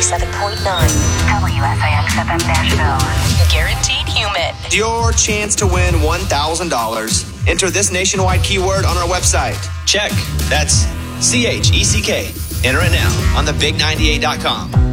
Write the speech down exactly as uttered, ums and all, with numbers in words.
ninety-seven point nine. W S I X F M Nashville. Guaranteed human. Your chance to win one thousand dollars. Enter this nationwide keyword on our website. Check. That's C H E C K. Enter it now on the big ninety-eight dot com.